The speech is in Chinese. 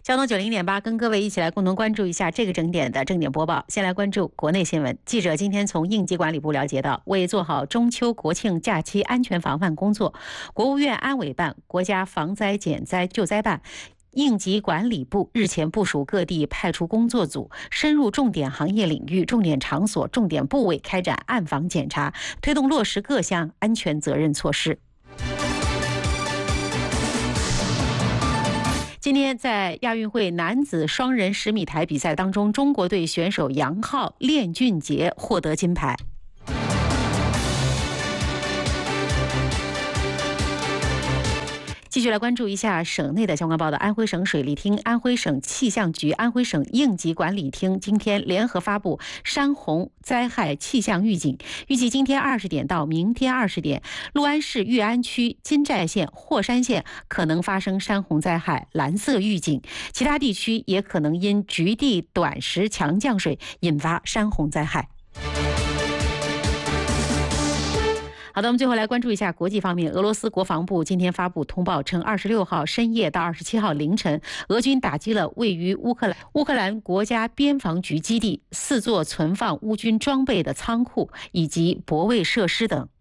交通90.8，跟各位一起来共同关注一下这个整点的正点播报。先来关注国内新闻。记者今天从应急管理部了解到，为做好中秋国庆假期安全防范工作，国务院安委办、国家防灾减灾救灾办、应急管理部日前部署各地派出工作组，深入重点行业领域、重点场所、重点部位开展暗访检查，推动落实各项安全责任措施。今天在亚运会男子双人10米台比赛当中，中国队选手杨昊、练俊杰获得金牌。继续来关注一下省内的相关报道。安徽省水利厅、安徽省气象局、安徽省应急管理厅今天联合发布山洪灾害气象预警，预计今天20点到明天20点，六安市裕安区金寨县、霍山县可能发生山洪灾害蓝色预警，其他地区也可能因局地短时强降水引发山洪灾害。好的，我们最后来关注一下国际方面。俄罗斯国防部今天发布通报称，26号深夜到27号凌晨，俄军打击了位于乌克兰国家边防局基地、4座存放乌军装备的仓库以及泊位设施等。